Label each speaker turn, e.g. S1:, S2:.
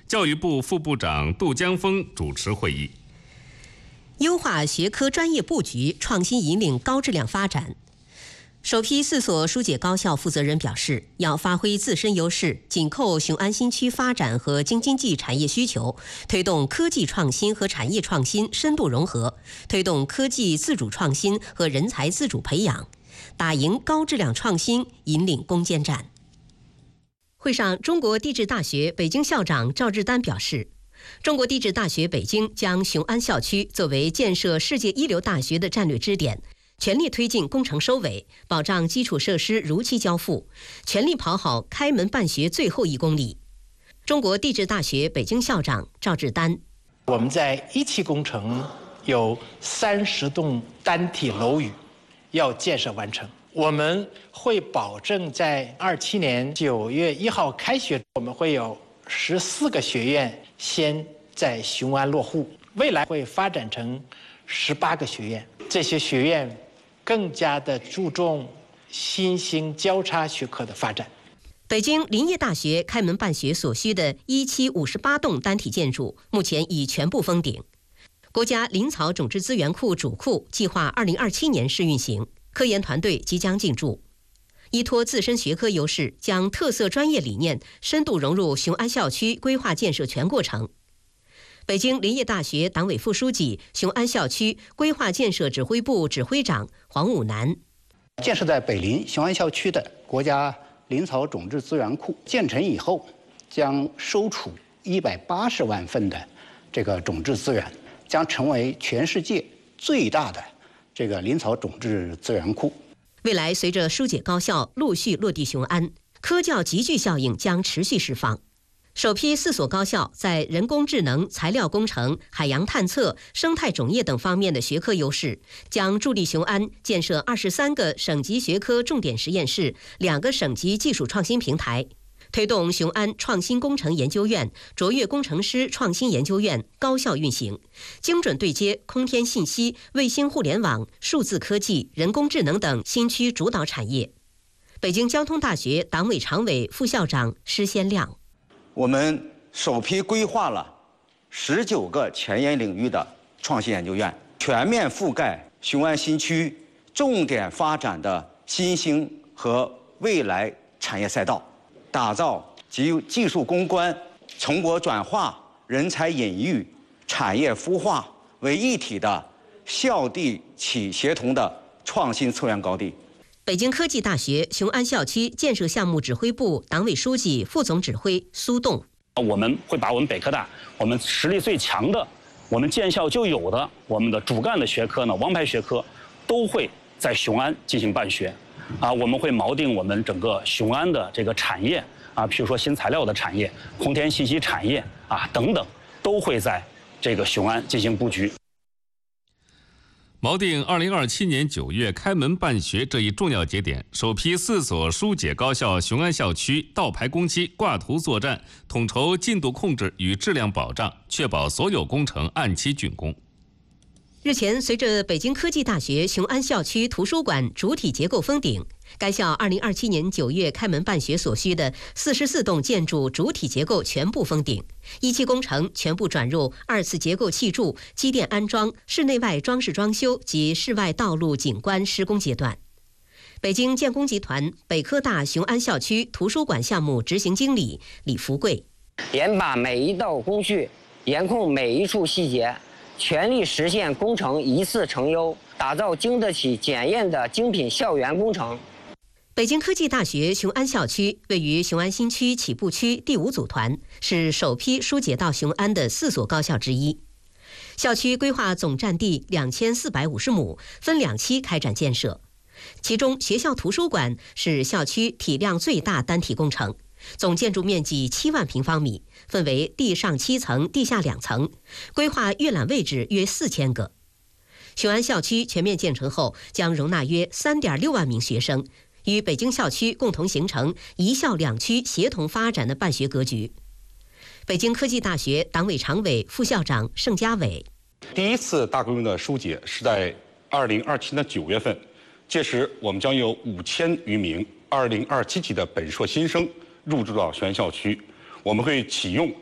S1: 教育部副部长杜江峰主持会议。
S2: 优化学科专业布局，创新引领高质量发展。首批4所疏解高校负责人表示，要发挥自身优势，紧扣雄安新区发展和京津冀产业需求，推动科技创新和产业创新深度融合，推动科技自主创新和人才自主培养，打赢高质量创新引领攻坚战。会上，中国地质大学北京校长赵志丹表示，中国地质大学北京将雄安校区作为建设世界一流大学的战略支点，全力推进工程收尾，保障基础设施如期交付，全力跑好开门办学最后1公里。中国地质大学北京校长赵志丹：
S3: 我们在1期工程有30栋单体楼宇要建设完成，我们会保证在27年9月1号开学，我们会有14个学院先在雄安落户，未来会发展成18个学院。这些学院更加的注重新兴交叉学科的发展。
S2: 北京林业大学开门办学所需的1期58栋单体建筑，目前已全部封顶。国家林草种质资源库主库计划2027年试运行，科研团队即将进驻。依托自身学科优势，将特色专业理念深度融入雄安校区规划建设全过程。北京林业大学党委副书记、雄安校区规划建设指挥部指挥长黄武南：
S4: 建设在北林雄安校区的国家林草种质资源库建成以后，将收储180万份的这个种质资源，将成为全世界最大的这个林草种质资源库。
S2: 未来随着疏解高校陆续落地雄安，科教集聚效应将持续释放。首批4所高校在人工智能、材料工程、海洋探测、生态种业等方面的学科优势，将助力雄安建设23个省级学科重点实验室、2个省级技术创新平台，推动雄安创新工程研究院、卓越工程师创新研究院高效运行，精准对接空天信息、卫星互联网、数字科技、人工智能等新区主导产业。北京交通大学党委常委、副校长施先亮：
S5: 我们首批规划了19个前沿领域的创新研究院，全面覆盖雄安新区重点发展的新兴和未来产业赛道，打造集技术攻关、成果转化、人才引育、产业孵化为一体的校地企协同的创新策源高地。
S2: 北京科技大学雄安校区建设项目指挥部党委书记、副总指挥苏栋：
S6: 我们会把我们北科大我们实力最强的、我们建校就有的、我们的主干的学科呢，王牌学科，都会在雄安进行办学。我们会锚定我们整个雄安的这个产业譬如说新材料的产业、空天信息产业等等，都会在这个雄安进行布局。
S1: 锚定2027年9月开门办学这一重要节点，首批4所疏解高校雄安校区倒排工期、挂图作战，统筹进度控制与质量保障，确保所有工程按期竣工。
S2: 日前，随着北京科技大学雄安校区图书馆主体结构封顶，该校2027年9月开门办学所需的44栋建筑主体结构全部封顶，1期工程全部转入2次结构砌筑、机电安装、室内外装饰装修及室外道路景观施工阶段。北京建工集团北科大雄安校区图书馆项目执行经理李福贵：
S7: 严把每一道工序，严控每一处细节，全力实现工程一次成优，打造经得起检验的精品校园工程。
S2: 北京科技大学雄安校区位于雄安新区起步区第5组团，是首批疏解到雄安的4所高校之一。校区规划总占地2450亩，分2期开展建设。其中，学校图书馆是校区体量最大单体工程，总建筑面积7万平方米，分为地上7层、地下2层，规划阅览位置约4000个。雄安校区全面建成后，将容纳约3.6万名学生，与北京校区共同形成一校两区协同发展的办学格局。北京科技大学党委常委、副校长盛家伟：
S8: 第一次大规模的疏解是在2027年9月份，届时我们将有5000余名2027级的本硕新生入住到雄安校区，我们会启用